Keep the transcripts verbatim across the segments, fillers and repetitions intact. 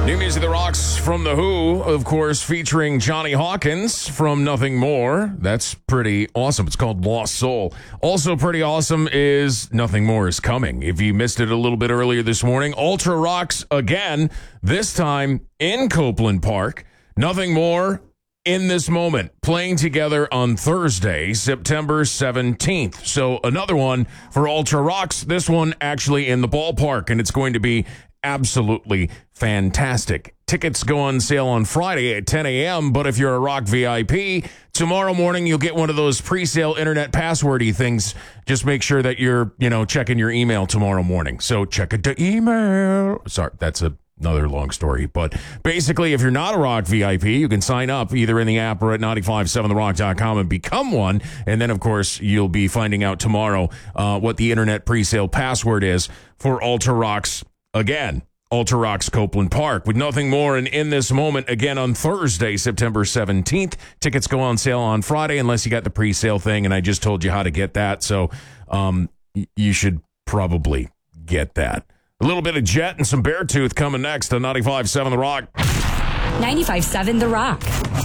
New music that rocks from The Who, of course, featuring Johnny Hawkins from Nothing More. That's pretty awesome. It's called Lost Soul. Also pretty awesome is Nothing More Is Coming. If you missed it a little bit earlier this morning, Ultra rocks again, this time in Copeland Park. Nothing More in This Moment, playing together on Thursday, September seventeenth. So another one for Ultra rocks, this one actually in the ballpark, and it's going to be absolutely fantastic. Tickets go on sale on Friday at ten a.m., but if you're a Rock V I P, tomorrow morning you'll get one of those pre-sale internet passwordy things. Just make sure that you're, you know, checking your email tomorrow morning. So check it to email. Sorry, that's a Another long story, but basically, if you're not a Rock V I P, you can sign up either in the app or at nine five seven the rock dot com and become one. And then, of course, you'll be finding out tomorrow uh, what the internet pre-sale password is for Ultra Rocks again. Ultra Rocks Copeland Park with Nothing More and In This Moment again on Thursday, September seventeenth. Tickets go on sale on Friday unless you got the pre-sale thing, and I just told you how to get that, so um, y- you should probably get that. A little bit of Jet and some Beartooth coming next on ninety-five point seven The Rock. ninety-five point seven The Rock.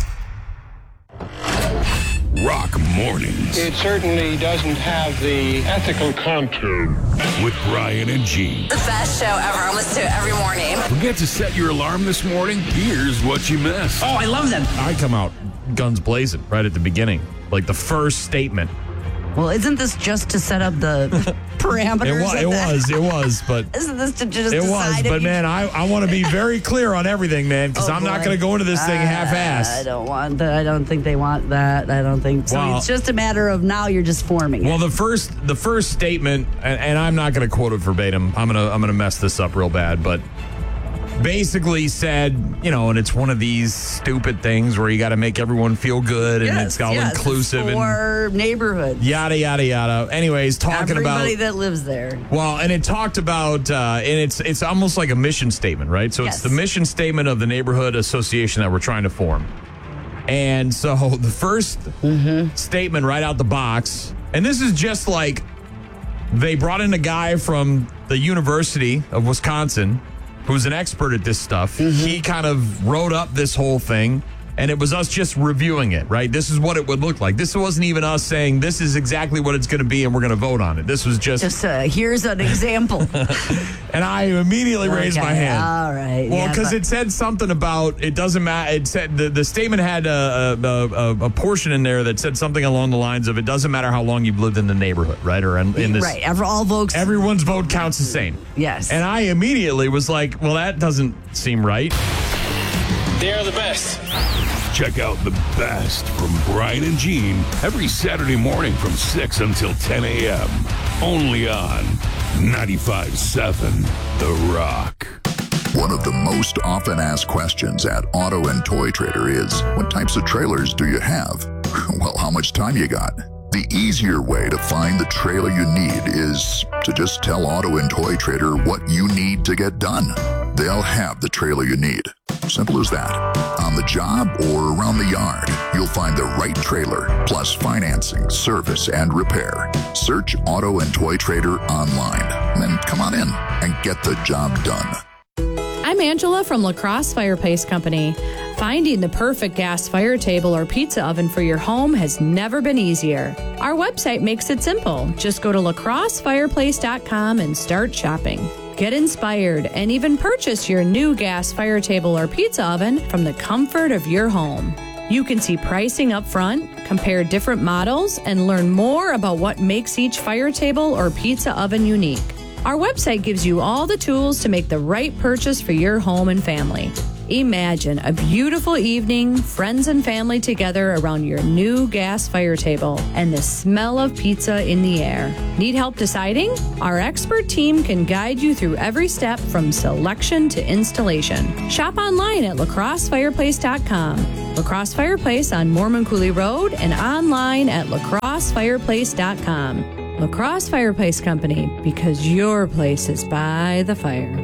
Rock Mornings. It certainly doesn't have the ethical content. With Brian and Gene. The best show ever. I listen to it every morning. Forget to set your alarm this morning? Here's what you missed. Oh, I love them. I come out guns blazing right at the beginning. Like the first statement. Well, isn't this just to set up the parameters? It, wa- it was, it was, but isn't this to just it decide was, but you... man, I, I want to be very clear on everything, man, because oh, I'm boy. not going to go into this thing uh, half-assed. I don't want that. I don't think they want that. I don't think so. Well, it's just a matter of now you're just forming well, it. the first, the first statement, and, and I'm not going to quote it verbatim. I'm gonna, I'm gonna mess this up real bad, but. Basically said, you know, and it's one of these stupid things where you got to make everyone feel good and yes, it's all yes, inclusive for and neighborhoods. Yada yada yada. Anyways, talking Everybody about everybody that lives there. Well, and it talked about, uh, and it's it's almost like a mission statement, right? So yes. it's the mission statement of the neighborhood association that we're trying to form. And so the first mm-hmm. statement right out the box, and this is just like they brought in a guy from the University of Wisconsin who's an expert at this stuff. Mm-hmm. He kind of wrote up this whole thing, and it was us just reviewing it, right? This is what it would look like. This wasn't even us saying this is exactly what it's going to be and we're going to vote on it. This was just... Just uh, here's an example. And I immediately okay. raised my hand. All right. Well, because yeah, it said something about, it doesn't matter, it said, the, the statement had a, a, a, a portion in there that said something along the lines of, it doesn't matter how long you've lived in the neighborhood, right? Or in, in this... Right, Every, all votes... Everyone's vote counts the same. Yes. And I immediately was like, well, that doesn't seem right. They're the best. Check out the best from Brian and Gene every Saturday morning from six until ten a.m. Only on ninety-five point seven The Rock. One of the most often asked questions at Auto and Toy Trader is, what types of trailers do you have? Well, how much time you got? The easier way to find the trailer you need is to just tell Auto and Toy Trader what you need to get done. They'll have the trailer you need. Simple as that. On the job or around the yard, you'll find the right trailer, plus financing, service, and repair. Search Auto and Toy Trader online. Then come on in and get the job done. I'm Angela from La Crosse Fireplace Company. Finding the perfect gas fire table or pizza oven for your home has never been easier. Our website makes it simple. Just go to la crosse fireplace dot com and start shopping. Get inspired and even purchase your new gas fire table or pizza oven from the comfort of your home. You can see pricing up front, compare different models, and learn more about what makes each fire table or pizza oven unique. Our website gives you all the tools to make the right purchase for your home and family. Imagine a beautiful evening, friends and family together around your new gas fire table and the smell of pizza in the air. Need help deciding? Our expert team can guide you through every step from selection to installation. Shop online at la crosse fireplace dot com. La Crosse Fireplace on Mormon Coulee Road and online at la crosse fireplace dot com. La Crosse Fireplace Company, because your place is by the fire.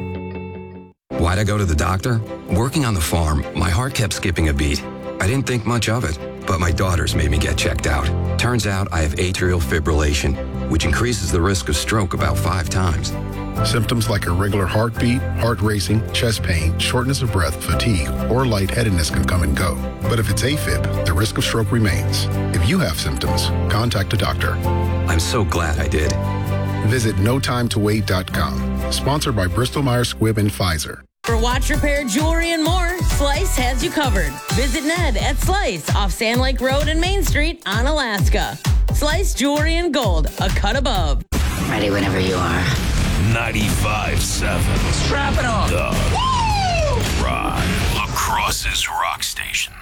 Why'd I go to the doctor? Working on the farm, my heart kept skipping a beat. I didn't think much of it, but my daughters made me get checked out. Turns out I have atrial fibrillation, which increases the risk of stroke about five times. Symptoms like irregular heartbeat, heart racing, chest pain, shortness of breath, fatigue, or lightheadedness can come and go. But if it's AFib, the risk of stroke remains. If you have symptoms, contact a doctor. I'm so glad I did. Visit no time to wait dot com. Sponsored by Bristol Myers Squibb and Pfizer. For watch, repair, jewelry, and more, Slice has you covered. Visit Ned at Slice off Sand Lake Road and Main Street on Alaska. Slice Jewelry and Gold, a cut above. Ready whenever you are. ninety-five seven. Strap it on. The Woo! Rock. La Crosse's Rock Station.